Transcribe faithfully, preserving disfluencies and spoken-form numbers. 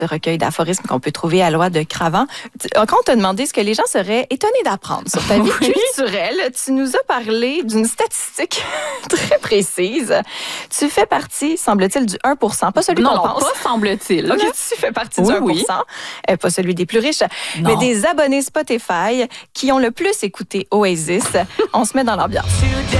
de recueil d'aphorismes qu'on peut trouver à Loi de Cravant. Quand on t'a demandé ce que les gens seraient étonnés d'apprendre sur ta vie oui. culturelle, tu nous as parlé d'une statistique très précise. Tu fais partie, semble-t-il, du un pour cent, pas celui non, qu'on non, pense. pas semble-t-il. OK, tu fais partie oui, du un pour cent, oui. euh, pas celui des plus riches, non. mais des abonnés Spotify qui ont le plus écouté Oasis. On se met dans l'ambiance.